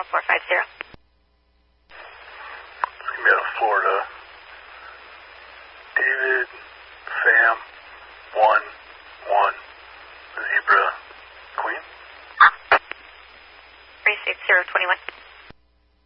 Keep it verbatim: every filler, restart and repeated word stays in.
four five zero. It's going to be out of Florida. David, Sam, one, one, Zebra, Queen. three six zero two one.